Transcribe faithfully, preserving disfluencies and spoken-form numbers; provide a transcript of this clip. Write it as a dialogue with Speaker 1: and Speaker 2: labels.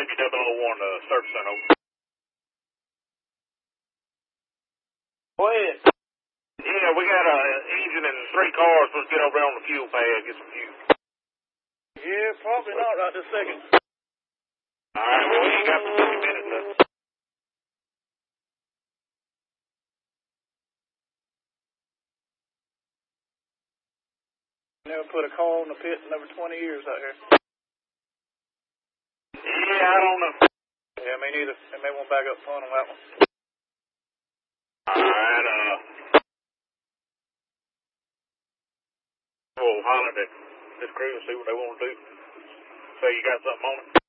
Speaker 1: Navy double oh one, uh, service center.
Speaker 2: Go ahead.
Speaker 1: Yeah, we got a engine and three cars. Let's get over there on the fuel pad, get some fuel.
Speaker 2: Yeah, probably not right this second.
Speaker 1: All right, well, we ain't got but fifty minutes left.
Speaker 2: Never put a car in the pit in over twenty years out here.
Speaker 1: Yeah, I don't know.
Speaker 2: Yeah, me neither. They may want to back up fun on that one.
Speaker 1: All right, uh, we'll holler at this crew and see what they want to do. Say you got something on it.